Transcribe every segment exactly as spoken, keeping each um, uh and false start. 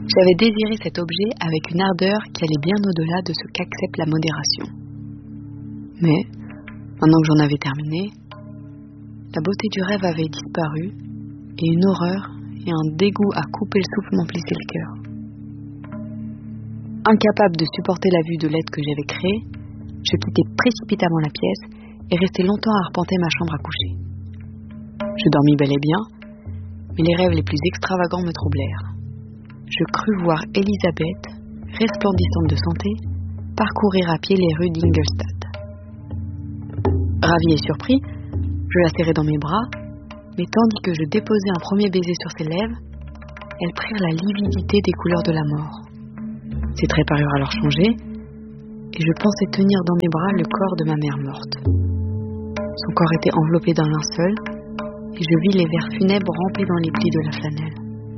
J'avais désiré cet objet avec une ardeur qui allait bien au-delà de ce qu'accepte la modération. Mais, maintenant que j'en avais terminé, la beauté du rêve avait disparu et une horreur et un dégoût à couper le souffle m'emplissaient le cœur. Incapable de supporter la vue de l'être que j'avais créé, je quittai précipitamment la pièce et restai longtemps à arpenter ma chambre à coucher. Je dormis bel et bien, mais les rêves les plus extravagants me troublèrent. Je crus voir Elisabeth, resplendissante de santé, parcourir à pied les rues d'Ingolstadt. Ravi et surpris, je la serrai dans mes bras, mais tandis que je déposais un premier baiser sur ses lèvres, elles prirent la lividité des couleurs de la mort. Ses traits parurent alors changer, et je pensais tenir dans mes bras le corps de ma mère morte. Son corps était enveloppé d'un linceul, et je vis les vers funèbres rampés dans les plis de la flanelle.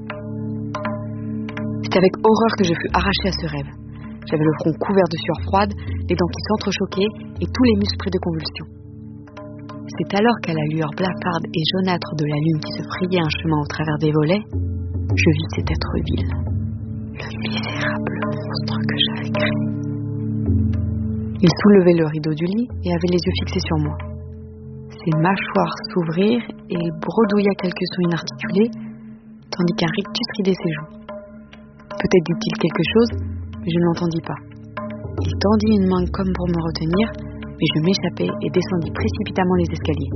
C'est avec horreur que je fus arrachée à ce rêve. J'avais le front couvert de sueur froide, les dents qui s'entrechoquaient et tous les muscles pris de convulsions. C'est alors qu'à la lueur blafarde et jaunâtre de la lune qui se frayait un chemin au travers des volets, je vis cet être vil, le misérable monstre que j'avais créé. Il soulevait le rideau du lit et avait les yeux fixés sur moi. Ses mâchoires s'ouvrirent et il bredouilla quelques sons inarticulés, tandis qu'un rictus ridait ses joues. Peut-être dit-il quelque chose, mais je ne l'entendis pas. Il tendit une main comme pour me retenir, mais je m'échappai et descendis précipitamment les escaliers.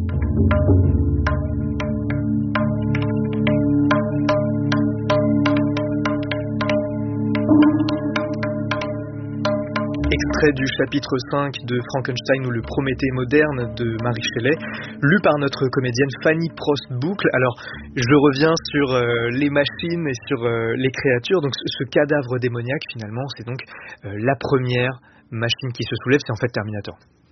Extrait du chapitre cinq de Frankenstein ou le Prométhée moderne de Mary Shelley, lu par notre comédienne Fanny Prost-Boucle. Alors, je reviens sur euh, les machines et sur euh, les créatures. Donc, ce, ce cadavre démoniaque, finalement, c'est donc euh, la première machine qui se soulève, c'est en fait Terminator.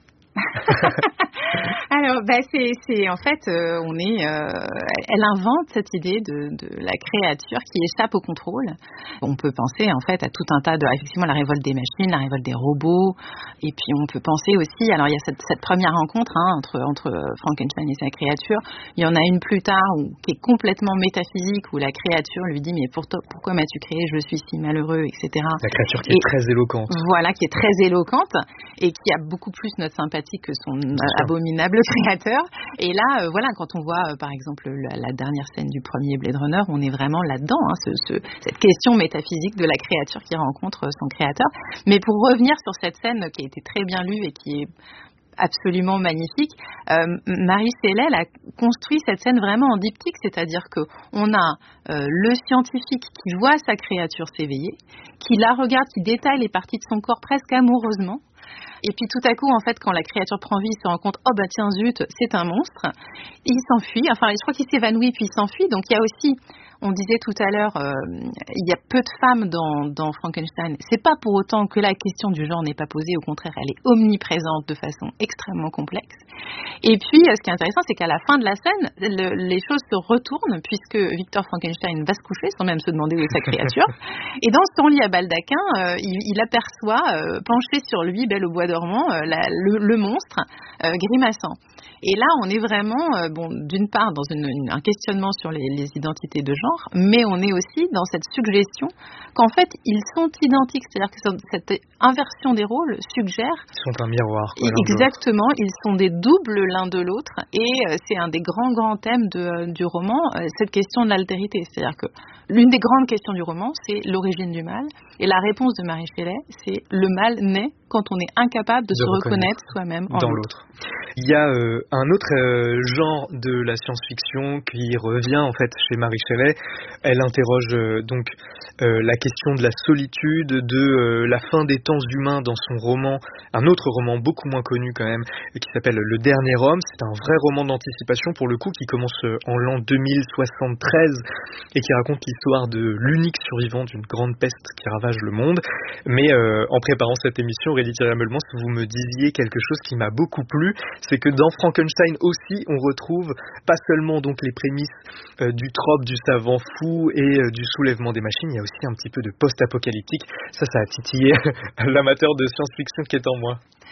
Alors, bah, c'est, c'est en fait, euh, on est, euh, elle invente cette idée de, de la créature qui échappe au contrôle. On peut penser en fait à tout un tas de, effectivement, la révolte des machines, la révolte des robots, et puis on peut penser aussi, alors il y a cette, cette première rencontre hein, entre entre Frankenstein et sa créature. Il y en a une plus tard où, qui est complètement métaphysique où la créature lui dit mais pour toi, pourquoi m'as-tu créé, je suis si malheureux, et cetera. La créature qui et, est très éloquente. Voilà, qui est très éloquente et qui a beaucoup plus notre sympathie que son euh, abominable créateur. Et là, euh, voilà, quand on voit, euh, par exemple, la, la dernière scène du premier Blade Runner, on est vraiment là-dedans, hein, ce, ce, cette question métaphysique de la créature qui rencontre euh, son créateur. Mais pour revenir sur cette scène qui a été très bien lue et qui est absolument magnifique, euh, Mary Shelley a construit cette scène vraiment en diptyque, c'est-à-dire qu'on a euh, le scientifique qui voit sa créature s'éveiller, qui la regarde, qui détaille les parties de son corps presque amoureusement. Et puis tout à coup, en fait, quand la créature prend vie, il se rend compte, oh bah tiens zut, c'est un monstre. Il s'enfuit, enfin je crois qu'il s'évanouit puis il s'enfuit. Donc il y a aussi, on disait tout à l'heure, euh, il y a peu de femmes dans, dans Frankenstein. C'est pas pour autant que la question du genre n'est pas posée, au contraire, elle est omniprésente de façon extrêmement complexe. Et puis, ce qui est intéressant, c'est qu'à la fin de la scène, le, les choses se retournent puisque Victor Frankenstein va se coucher sans même se demander où est sa créature. Et dans son lit à baldaquin, euh, il, il aperçoit, euh, penché sur lui, belle au bois dormant, euh, la, le, le monstre euh, grimaçant. Et là, on est vraiment, euh, bon, d'une part, dans une, une, un questionnement sur les, les identités de genre, mais on est aussi dans cette suggestion qu'en fait, ils sont identiques. C'est-à-dire que cette inversion des rôles suggère... Ils sont un miroir. Quoi, exactement, ils sont des doubles l'un de l'autre. Et euh, c'est un des grands, grands thèmes de, euh, du roman, euh, cette question de l'altérité. C'est-à-dire que l'une des grandes questions du roman, c'est l'origine du mal. Et la réponse de Mary Shelley, c'est le mal naît quand on est incapable de, de se reconnaître, reconnaître soi-même en dans l'autre. l'autre. Il y a euh, un autre euh, genre de la science-fiction qui revient en fait chez Mary Shelley. Elle interroge euh, donc euh, la question de la solitude, de euh, la fin des temps humains dans son roman, un autre roman beaucoup moins connu quand même, qui s'appelle Le Dernier Homme. C'est un vrai roman d'anticipation pour le coup qui commence en l'an deux mille soixante-treize et qui raconte l'histoire de l'unique survivant d'une grande peste qui ravage le monde. Mais euh, en préparant cette émission, Aurélie Thierry-Amelement, vous me disiez quelque chose qui m'a beaucoup plu, c'est que dans Frankenstein aussi, on retrouve pas seulement donc les prémices euh, du trope du savant fou et euh, du soulèvement des machines, il y a aussi un petit peu de post-apocalyptique. Ça, ça a titillé l'amateur de science-fiction qui est en moi.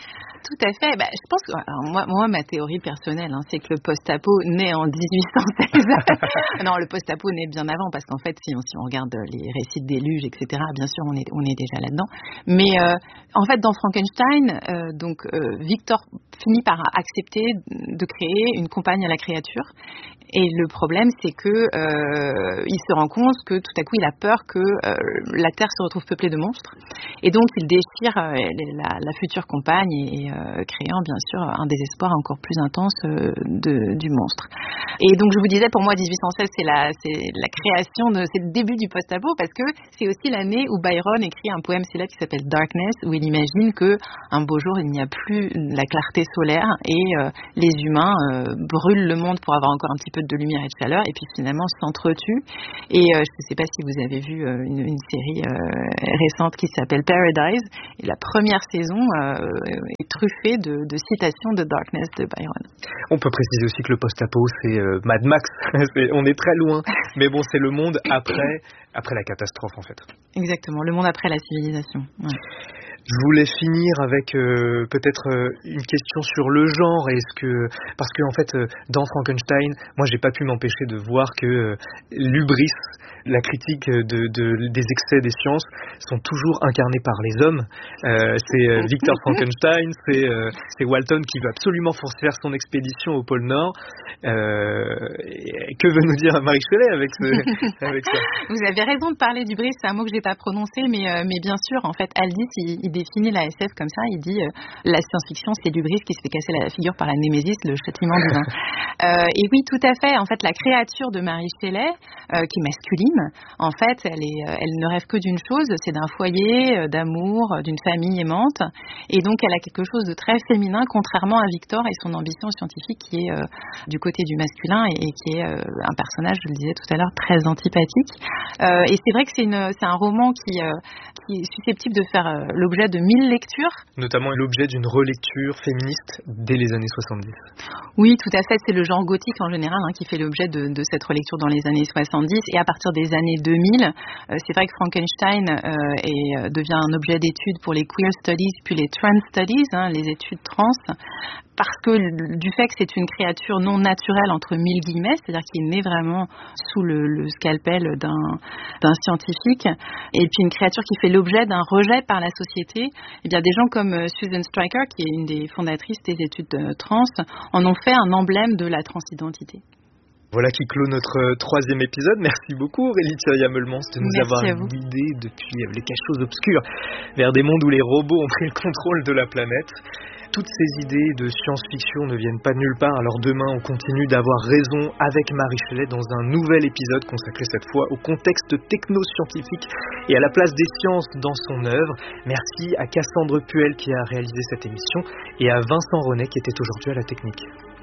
tout à fait. Bah, je pense que alors moi, moi, ma théorie personnelle, hein, c'est que le post-apo naît en dix-huit cent seize. Non, le post-apo naît bien avant, parce qu'en fait, si on, si on regarde les récits de déluge, et cetera, bien sûr, on est, on est déjà là-dedans. Mais euh, en fait, dans Frankenstein, euh, donc euh, Victor finit par accepter de créer une compagne à la créature. Et le problème, c'est que euh, il se rend compte que tout à coup, il a peur que euh, la Terre se retrouve peuplée de monstres. Et donc, il déchire euh, la, la future compagne et, et euh, créant, bien sûr, un désespoir encore plus intense euh, de, du monstre. Et donc, je vous disais, pour moi, dix-huit cent seize, c'est la, c'est la création, de, c'est le début du post-apo, parce que c'est aussi l'année où Byron écrit un poème célèbre qui s'appelle Darkness, où il imagine que un beau jour, il n'y a plus la clarté solaire et euh, les humains euh, brûlent le monde pour avoir encore un petit peu de lumière et de chaleur, et puis finalement s'entretuent. Et euh, je ne sais pas si vous avez vu euh, une, une série euh, récente qui s'appelle Paradise, et la première saison euh, est truffée de, de citations de Darkness de Byron. On peut préciser aussi que le post-apo, c'est euh, Mad Max, c'est, on est très loin, mais bon, c'est le monde après, après la catastrophe en fait. Exactement, le monde après la civilisation. Ouais. Je voulais finir avec euh, peut-être euh, une question sur le genre. Est-ce que parce que en fait euh, dans Frankenstein, moi j'ai pas pu m'empêcher de voir que euh, l'hubris, la critique de, de des excès des sciences sont toujours incarnés par les hommes. Euh, c'est euh, Victor Frankenstein, c'est euh, c'est Walton qui veut absolument faire son expédition au pôle Nord. Euh, que veut nous dire Marie Shelley avec ce, avec ça? Vous avez raison de parler d'hubris, c'est un mot que je n'ai pas prononcé, mais euh, mais bien sûr, en fait, Aldis il, il définit la S F comme ça. Il dit euh, la science-fiction, c'est l'hubris qui se fait casser la figure par la némésis, le châtiment divin. Euh, et oui, tout à fait. En fait, la créature de Marie Shelley, euh, qui est masculine, en fait, elle, est, elle ne rêve que d'une chose, c'est d'un foyer, euh, d'amour, d'une famille aimante. Et donc, elle a quelque chose de très féminin, contrairement à Victor et son ambition scientifique qui est euh, du côté du masculin et, et qui est euh, un personnage, je le disais tout à l'heure, très antipathique. Euh, et c'est vrai que c'est, une, c'est un roman qui, euh, qui est susceptible de faire euh, l'objet de mille lectures. Notamment l'objet d'une relecture féministe dès les années soixante-dix. Oui, tout à fait. C'est le genre gothique en général hein, qui fait l'objet de, de cette relecture dans les années soixante-dix. Et à partir des années deux mille, euh, c'est vrai que Frankenstein euh, est, devient un objet d'étude pour les queer studies puis les trans studies, hein, les études trans. Parce que du fait que c'est une créature non naturelle entre mille guillemets, c'est-à-dire qu'il est né vraiment sous le, le scalpel d'un, d'un scientifique, et puis une créature qui fait l'objet d'un rejet par la société, eh bien des gens comme Susan Stryker, qui est une des fondatrices des études trans, en ont fait un emblème de la transidentité. Voilà qui clôt notre troisième épisode. Merci beaucoup Aurélie Thiriat-Meulemans de nous Merci avoir guidés depuis les cachots obscurs vers des mondes où les robots ont pris le contrôle de la planète. Toutes ces idées de science-fiction ne viennent pas de nulle part, alors demain on continue d'avoir raison avec Marie Shelley dans un nouvel épisode consacré cette fois au contexte techno-scientifique et à la place des sciences dans son œuvre. Merci à Cassandre Puel qui a réalisé cette émission et à Vincent Renet qui était aujourd'hui à la technique.